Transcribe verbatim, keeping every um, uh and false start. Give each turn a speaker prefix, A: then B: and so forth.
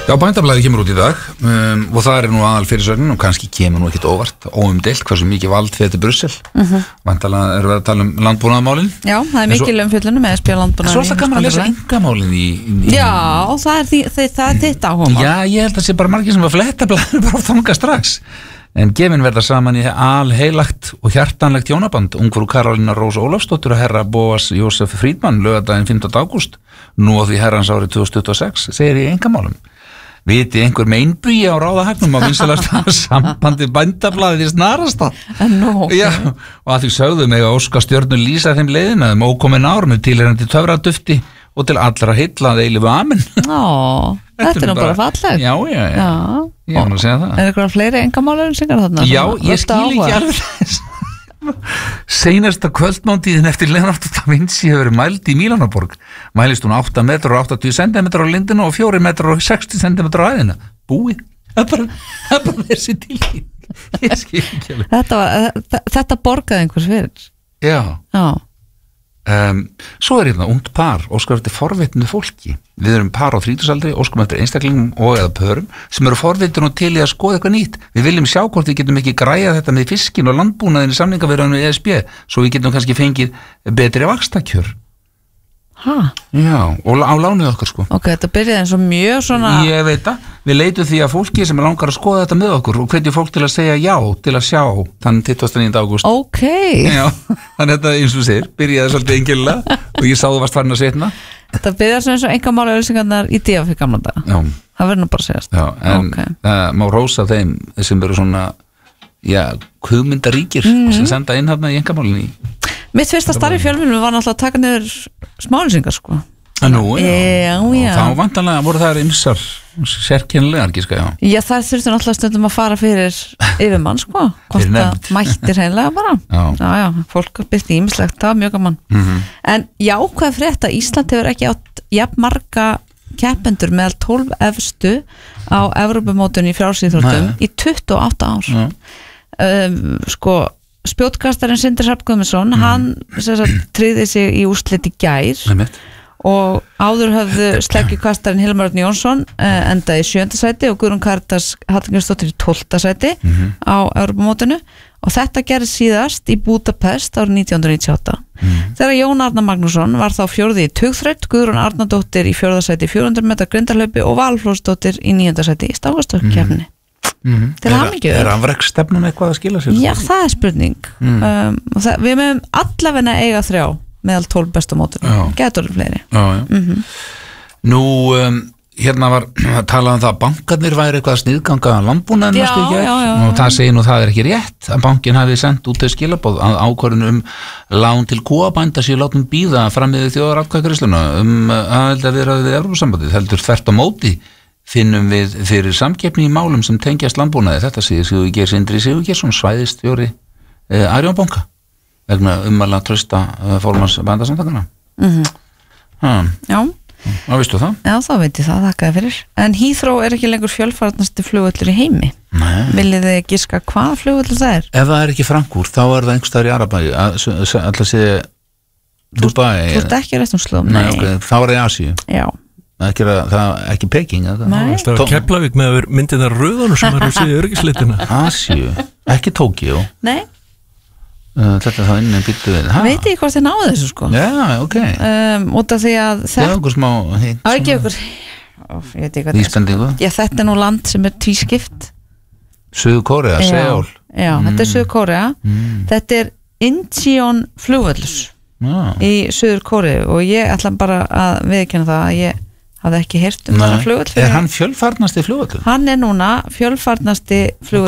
A: Já, Bændablaðið kemur út í dag um, og það er nú aðal fyrirsögnin og kannski kemur nú ekkert óvart óumdeilt hversu mikið vald fyrir Brussel. Uh-huh. Væntanlega erum við að tala um landbúnaðarmálin. Já, það er mikil umfjöllun með S B landbúnaðar. Svo er það gaman að lesa engamálin í, í Já, það er, því, það, það er þitt áhugamál. Já, ég held að sé bara margir sem að fletta blaðinu bara á þanga strax. En gefin verða saman í alheilagt og hjartanlegt hjónaband ungfrú Karolína Rós Ólafsdóttir og herra Bóas Jósef Frídmann laugardaginn fimmtánda ágúst nú á því herrans árið tvö þúsund tuttugu og sex segir í engamálum. Viti einhver með einbugi á ráðahagnum á vinsalasta sambandi Bændablaðið í snarasta. No, okay. Já, og að því sögðu mig að óska stjörnur lýsa þeim leiðina um ókomin ár með tilheyrandi töfradufti og til allra heilla að eilifu amen. Ó, þetta er nú bara fallegt. Já, já, já. Já. Ég var nú að segja það. Er eitthvað fleiri engamálur en syngar þarna? Já, ég skil ekki alveg þess. Seinasta kvöldmáltíðin eftir Leonardo da Vinci hefur verið mæld í Mílanaborg. Mælist hún átta metrar og áttatíu sentimetrar á lindinu og fjórir metrar og sextíu sentimetrar á hæðina. Búið. Það er bara, það er bara þessi til. Ég skil ekki alveg. Þetta, var, þetta borgaði einhvers fyrir. Já. Já. Um, svo er hérna ungt par óskar eftir forvitnu fólki. Við erum par á þrítugsaldri, óskum eftir einstaklingum og eða pörum sem eru forvitun og til í að skoða eitthvað nýtt. Við viljum sjá hvort við getum ekki græja þetta með fiskin og landbúnaðin í samningaviðræðum við E S B svo við getum kannski fengið betri vaxtakjör. Hæ? Já, og á lánuð okkar sko. Ok, þetta byrjaði eins og mjög svona Ég veit það, við leitum því að fólki sem langar að skoða þetta með okkur og hvetjum fólk til að segja já, til að sjá þann tuttugasta og níunda ágúst. Ok. Já, þannig að þetta eins og segir, byrjaði svolítið engilega og ég sá þú varst farin að setna. Þetta byrjaði svona eins og engamála auðlýsingarnar í D F í gamla daga. Já. Það verður nú bara að segjast. Já, en okay. Það má rósa þeim sem eru svona, já, hugmyndaríkir mm-hmm. sem senda inn hérna í engamálinni. Mitt fyrsta starf í fjölmiðlum var náttúrulega að taka niður smáauglýsingar sko. Nú, já. Já, já. Þá vantanlega voru það ýmsar sérkennilegar, gíska, já. Já, það þurfti náttúrulega stundum að fara fyrir yfirmann, sko. Hvort það mættir hreinlega bara. Já. Já, já, fólk byrti ýmislegt, það var mjög gaman. Mm-hmm. En jákvæð frétt að Ísland hefur ekki átt jafn marga keppendur meðal tólf efstu á Evrópumótinu í frjálsíþróttum í tuttugu og átta ár. Já. Um, sko, spjótkastarinn Sindri Hrafn Guðmundsson, mm. hann sagt, tryggði sig í úrslit í gær Nefnt. Og áður höfðu sleggjukastarinn Hilmar Örn Jónsson uh, endaði í sjöunda sæti og Guðrún Karitas Hallgrímsdóttir í tólfta sæti mm-hmm. á Evrópumótinu og þetta gerðist síðast í Budapest árið nítján hundruð níutíu og átta mm-hmm. Þegar Jón Arnar Magnússon var þá fjórði í tugþraut, Guðrún Arnardóttir í fjórða sæti í fjögur hundruð metra grindarhlaupi og Valflóðsdóttir í níunda sæti í stafgastökkkeppni Mm-hmm. til hamingju. Er afreksstefnan eitthvað að skila sér? Já, það er spurning mm. um, og það, við meðum allavegna eiga þrjá meðal tólf bestu mótur getur fleiri já, já. Mm-hmm. Nú um, hérna var að tala um það að bankarnir væri eitthvað að sniðganga landbúnaðinn og það segir nú það er ekki rétt að bankin hafi sendt út þau skilaboð að ákvörðun um lán til kúabænda séu látum bíða fram með þjóðaratkvæðagreiðsluna um aðild að viðræði við Evrópusambandið heldur þvert á móti finnum við fyrir samkeppni í málum sem tengjast landbúnaði. Þetta séu Sigurgeir Sindri Sigurgeirsson svæðisstjóri eh, Arion banka vegna ummæla trausta eh, formanns bændasamtakanna. Mm-hmm. ah. Já. Hvað veistu það? Já, þá veit ég það, þakkaði fyrir. En Heathrow er ekki lengur fjölfarnasti flugvöllur í heimi. Nei. Viljið þið giska hvað flugvöllur það er? Ef það er ekki Frankfurt, þá er það einhvers staðar í Arabæi. Alltaf sé Dubai. Þú ert ekki rétt um slóðum. Nei, okay. Þá er það í Asíu. Já. Ekki, það, ekki Peking það er Keflavík með myndina rauðanum sem er að segja öryggisleitina Asíu, ekki Tókíó Nei uh, Þetta er þá inni býttu við Veit ég hvort þið náðu þessu sko Já, ok um, Út af því að þetta er okkur smá hitt ekki okkur Íspendingu Já, þetta er nú land sem er tvískipt Suður Kórea, Seúl Já, mm. þetta er Suður Kórea mm. Þetta er Incheon flugvöllur ah. í Suður Kórea og ég ætla bara að viðurkenna það að ég hafði ekki heyrt um þennan flugvöll. Er hann fjölfarnasti flugvöllur? Hann er núna fjölfarnasti flugvöll